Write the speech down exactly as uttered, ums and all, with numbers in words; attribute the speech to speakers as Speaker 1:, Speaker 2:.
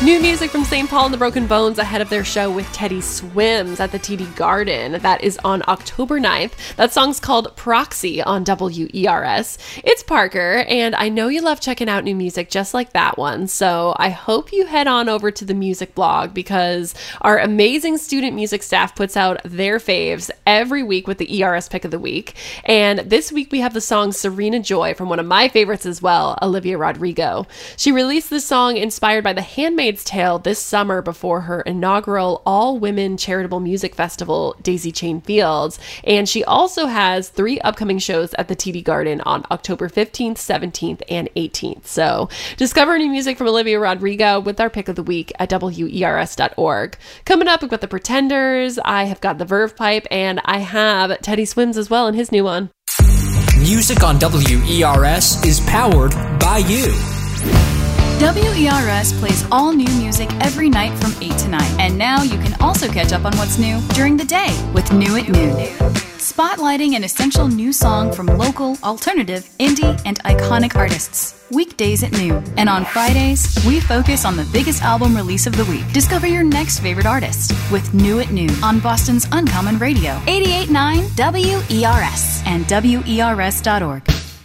Speaker 1: New music from Saint Paul and the Broken Bones ahead of their show with Teddy Swims at the T D Garden. That is on October ninth. That song's called Proxy on W E R S. It's Parker, and I know you love checking out new music just like that one, so I hope you head on over to the music blog because our amazing student music staff puts out their faves every week with the E R S pick of the week. And this week we have the song Serena Joy from one of my favorites as well, Olivia Rodrigo. She released this song inspired by The Handmaid's Tale this summer before her inaugural all-women charitable music festival, Daisy Chain Fields, and she also has three upcoming shows at the T D Garden on October fifteenth, seventeenth, and eighteenth. So discover new music from Olivia Rodrigo with our pick of the week at W E R S dot org. Coming up, we've got the Pretenders, I have got the Verve Pipe, and I have Teddy Swims as well in his new one.
Speaker 2: Music on W E R S is powered by you.
Speaker 3: W E R S plays all new music every night from eight to nine. And now you can also catch up on what's new during the day with New at Noon. Spotlighting an essential new song from local, alternative, indie, and iconic artists. Weekdays at noon. And on Fridays, we focus on the biggest album release of the week. Discover your next favorite artist with New at Noon on Boston's Uncommon Radio. eighty-eight point nine W E R S and W E R S dot org.